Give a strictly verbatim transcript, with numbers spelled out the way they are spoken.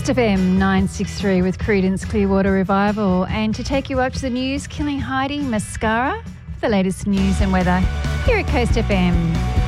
Coast F M nine sixty-three with Creedence Clearwater Revival. And to take you up to the news, Killing Heidi Mascara for the latest news and weather here at Coast F M.